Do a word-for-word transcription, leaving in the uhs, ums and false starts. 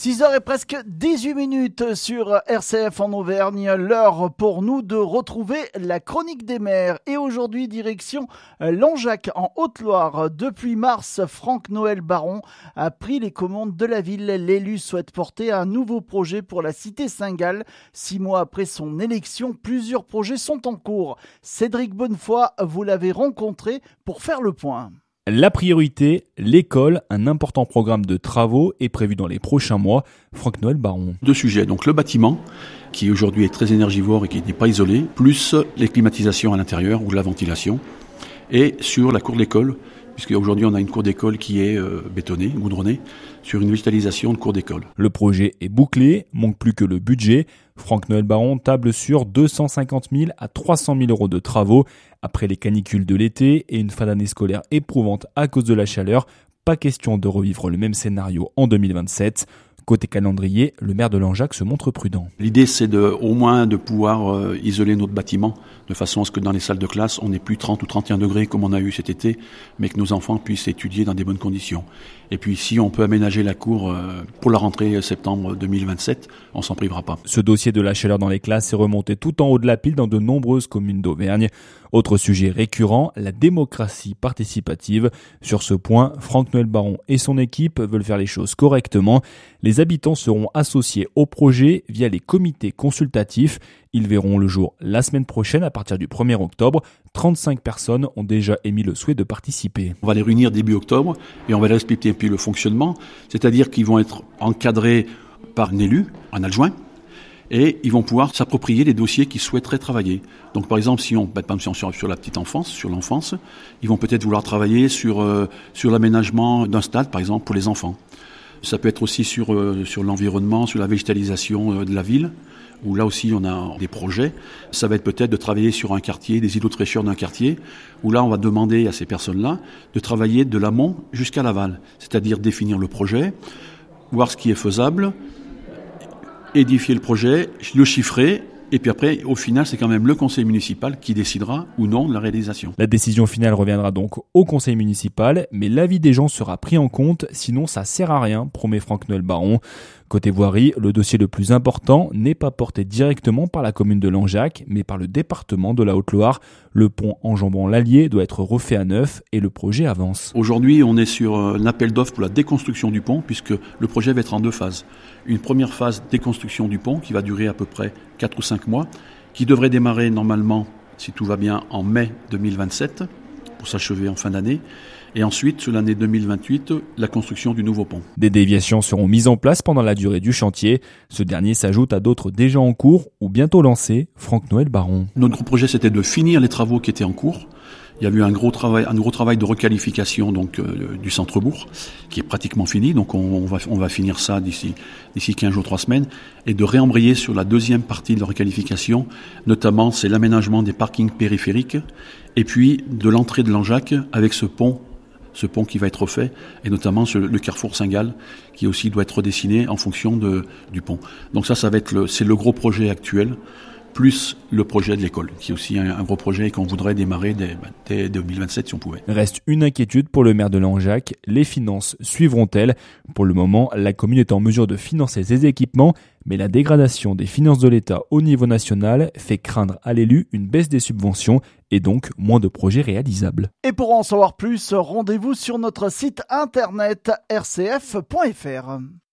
six heures et presque dix-huit minutes sur R C F en Auvergne, l'heure pour nous de retrouver la chronique des maires. Et aujourd'hui, direction Langeac en Haute-Loire. Depuis mars, Franck-Noël Baron a pris les commandes de la ville. L'élu souhaite porter un nouveau projet pour la cité Saint-Gall. Six mois après son élection, plusieurs projets sont en cours. Cédric Bonnefoy, vous l'avez rencontré pour faire le point. La priorité, l'école, un important programme de travaux est prévu dans les prochains mois. Franck-Noël Baron. Deux sujets, donc le bâtiment, qui aujourd'hui est très énergivore et qui n'est pas isolé, plus les climatisations à l'intérieur ou la ventilation, et sur la cour de l'école, puisqu'aujourd'hui on a une cour d'école qui est euh, bétonnée, goudronnée, sur une végétalisation de cour d'école. Le projet est bouclé, manque plus que le budget. Franck-Noël Baron table sur deux cent cinquante mille à trois cent mille euros de travaux. Après les canicules de l'été et une fin d'année scolaire éprouvante à cause de la chaleur, pas question de revivre le même scénario en deux mille vingt-sept. Côté calendrier, le maire de Langeac se montre prudent. L'idée, c'est de, au moins de pouvoir euh, isoler notre bâtiment de façon à ce que dans les salles de classe, on n'ait plus trente ou trente et un degrés comme on a eu cet été, mais que nos enfants puissent étudier dans des bonnes conditions. Et puis, si on peut aménager la cour euh, pour la rentrée septembre deux mille vingt-sept, on s'en privera pas. Ce dossier de la chaleur dans les classes est remonté tout en haut de la pile dans de nombreuses communes d'Auvergne. Autre sujet récurrent, la démocratie participative. Sur ce point, Franck-Noël Baron et son équipe veulent faire les choses correctement. Les habitants seront associés au projet via les comités consultatifs. Ils verront le jour la semaine prochaine à partir du premier octobre. trente-cinq personnes ont déjà émis le souhait de participer. On va les réunir début octobre et on va leur expliquer puis le fonctionnement, c'est-à-dire qu'ils vont être encadrés par un élu, un adjoint, et ils vont pouvoir s'approprier les dossiers qu'ils souhaiteraient travailler. Donc par exemple, si on bah, sur, sur la petite enfance, sur l'enfance, ils vont peut-être vouloir travailler sur, euh, sur l'aménagement d'un stade, par exemple, pour les enfants. Ça peut être aussi sur, euh, sur l'environnement, sur la végétalisation euh, de la ville, où là aussi on a des projets. Ça va être peut-être de travailler sur un quartier, des îlots de fraîcheur d'un quartier, où là on va demander à ces personnes-là de travailler de l'amont jusqu'à l'aval, c'est-à-dire définir le projet, voir ce qui est faisable, édifier le projet, le chiffrer, et puis après, au final, c'est quand même le conseil municipal qui décidera ou non de la réalisation. La décision finale reviendra donc au conseil municipal, mais l'avis des gens sera pris en compte, sinon ça sert à rien, promet Franck-Noël Baron. Côté voirie, le dossier le plus important n'est pas porté directement par la commune de Langeac, mais par le département de la Haute-Loire. Le pont enjambant l'Allier doit être refait à neuf et le projet avance. Aujourd'hui, on est sur un appel d'offres pour la déconstruction du pont, puisque le projet va être en deux phases. Une première phase déconstruction du pont qui va durer à peu près quatre ou cinq mois, qui devrait démarrer normalement, si tout va bien, en mai deux mille vingt-sept, pour s'achever en fin d'année. Et ensuite, sur l'année deux mille vingt-huit, la construction du nouveau pont. Des déviations seront mises en place pendant la durée du chantier. Ce dernier s'ajoute à d'autres déjà en cours ou bientôt lancés. Franck-Noël Baron. Notre gros projet, c'était de finir les travaux qui étaient en cours. Il y a eu un gros travail, un gros travail de requalification donc euh, du centre-bourg qui est pratiquement fini. Donc on, on va on va finir ça d'ici d'ici quinze jours, trois semaines, et de réembrayer sur la deuxième partie de la requalification. Notamment, c'est l'aménagement des parkings périphériques et puis de l'entrée de Langeac avec ce pont. Ce pont qui va être refait, et notamment sur le carrefour Saint-Gall, qui aussi doit être redessiné en fonction de, du pont. Donc ça, ça va être le, c'est le gros projet actuel, plus le projet de l'école, qui est aussi un, un gros projet et qu'on voudrait démarrer dès, dès deux mille vingt-sept si on pouvait. Reste une inquiétude pour le maire de Langeac, les finances suivront-elles? Pour le moment, la commune est en mesure de financer ses équipements, mais la dégradation des finances de l'État au niveau national fait craindre à l'élu une baisse des subventions et donc moins de projets réalisables. Et pour en savoir plus, rendez-vous sur notre site internet r c f point f r.